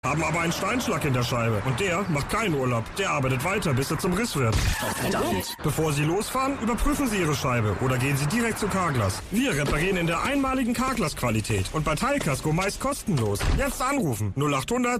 haben aber einen Steinschlag in der Scheibe. Und der macht keinen Urlaub. Der arbeitet weiter, bis er zum Riss wird. Verdammt. Bevor Sie losfahren, überprüfen Sie Ihre Scheibe oder gehen Sie direkt zu Carglass. Wir reparieren in der einmaligen Carglass-Qualität und bei Teilkasko meist kostenlos. Jetzt anrufen 0800